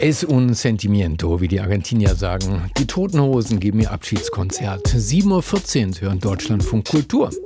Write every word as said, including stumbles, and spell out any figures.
Es un sentimiento, wie die Argentinier sagen. Die Toten Hosen geben ihr Abschiedskonzert. sieben Uhr vierzehn, Sie hören Deutschlandfunk Kultur.